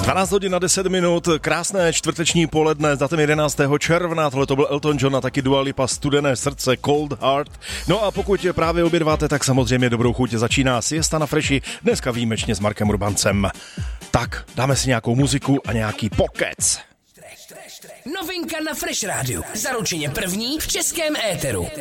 12 hodin na 10 minut, krásné čtvrteční poledne, s datem 11. června, tohle to byl Elton John a taky Dua Lipa, Studené srdce, Cold Heart. No a pokud právě obědváte, tak samozřejmě dobrou chuť, začíná siesta na Freši, dneska výjimečně s Markem Urbancem. Tak, dáme si nějakou muziku a nějaký pokec. Novinka na Fresh Rádiu, zaručeně první v českém éteru.